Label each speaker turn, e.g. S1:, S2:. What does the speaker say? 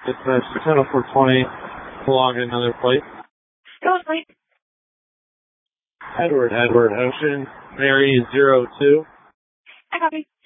S1: Dispatch 100420, log another plate.
S2: Go plate.
S1: Edward Ocean, Mary 02.
S2: I copy.